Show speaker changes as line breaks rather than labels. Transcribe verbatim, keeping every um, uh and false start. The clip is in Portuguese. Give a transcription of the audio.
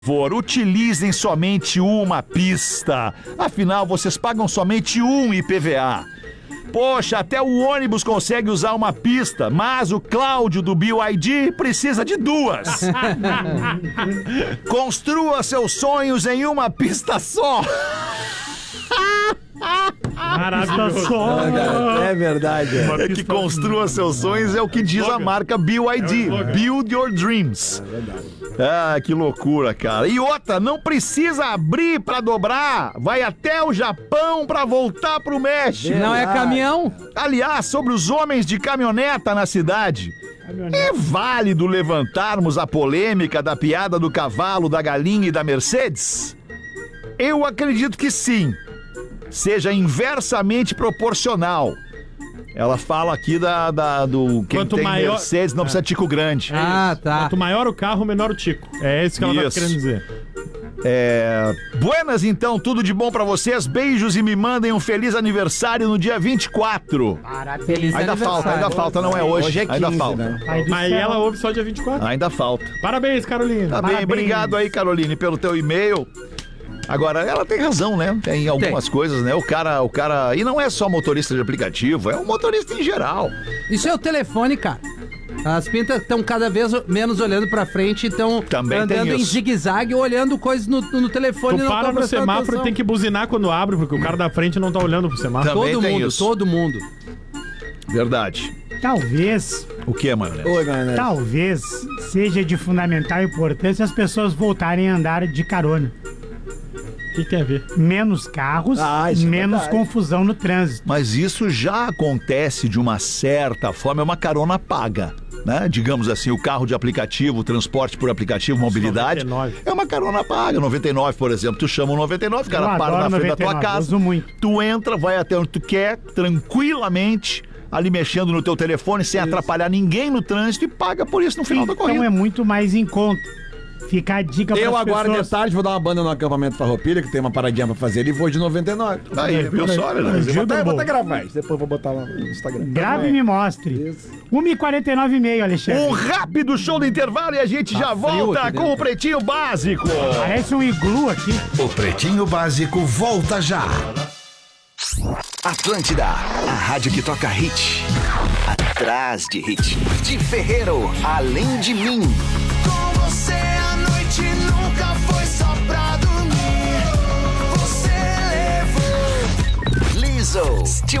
Por favor, utilizem somente uma pista. Afinal, vocês pagam somente um I P V A. Poxa, até o ônibus consegue usar uma pista, mas o Cláudio do B Y D precisa de duas. Construa seus sonhos em uma pista só.
Maravilhoso.
É verdade. É,
é que construa seus sonhos é o que diz a marca B Y D. Build Your Dreams. É verdade. Ah, que loucura, cara. E outra, não precisa abrir pra dobrar. Vai até o Japão pra voltar pro México.
Não é caminhão?
Aliás, sobre os homens de caminhoneta na cidade. É válido levantarmos a polêmica da piada do cavalo, da galinha e da Mercedes? Eu acredito que sim. Seja inversamente proporcional. Ela fala aqui da, da do quem
Quanto
tem
maior...
Mercedes não
é.
precisa tico grande.
Ah, tá.
Quanto maior o carro, menor o tico. É isso que ela
Isso.
tá querendo dizer.
É... Buenas, então, tudo de bom pra vocês. Beijos e me mandem um feliz aniversário no dia vinte e quatro.
Feliz
Ainda falta, ainda falta, não é hoje.
Hoje é quinze,
ainda falta.
né?
Mas ela ouve só dia vinte e quatro.
Ainda falta.
Parabéns, Carolina.
Tá bem,
Parabéns.
obrigado aí, Caroline, pelo teu e-mail. Agora, ela tem razão, né? Tem algumas tem. coisas, né? O cara, o cara... E não é só motorista de aplicativo, é um motorista em geral.
Isso é o telefone, cara. As pintas estão cada vez menos olhando pra frente e estão andando em zigue-zague, olhando coisas no, no telefone.
Tu
e não
para no semáforo
atenção.
e tem que buzinar quando abre, porque o cara da frente não tá olhando pro semáforo.
Também
Todo
tem
mundo,
isso.
todo mundo.
Verdade.
Talvez,
O que, mano?
Oi, Mané.
talvez seja de fundamental importância as pessoas voltarem a andar de carona.
O que, que tem a ver?
Menos carros,
Ah, isso é
menos
verdade.
confusão no trânsito.
Mas isso já acontece de uma certa forma, é uma carona paga, né? Digamos assim, o carro de aplicativo, o transporte por aplicativo, mobilidade,
noventa e nove.
é uma carona paga. noventa e nove, por exemplo, tu chama o noventa e nove, o cara
Eu
para
adoro
na frente da tua
noventa e nove,
casa,
uso muito.
tu entra, vai até onde tu quer, tranquilamente, ali mexendo no teu telefone, sem atrapalhar ninguém no trânsito e paga por isso no final da
Então
corrida.
é muito mais em conta. Fica a dica para
Eu
as
agora
pessoas.
de tarde vou dar uma banda no acampamento Farroupilha, que tem uma paradinha pra fazer ali, e vou de noventa e nove.
Aí, viu só, né?
Eu vou
Ajuda
até, vou
bom.
até gravar isso, depois eu vou botar lá no Instagram.
Grave e me mostre.
Isso.
uma e quarenta e nove e meio, Alexandre.
Um rápido show do intervalo e a gente já
frio
volta
aqui
com
dentro.
o Pretinho Básico.
Parece um iglu aqui.
O Pretinho Básico volta já.
Atlântida, a rádio que toca hit. Atrás de hit. De Ferreiro, além de mim.
Com você a noite nunca foi só pra dormir. Você levou
Lizzo, Still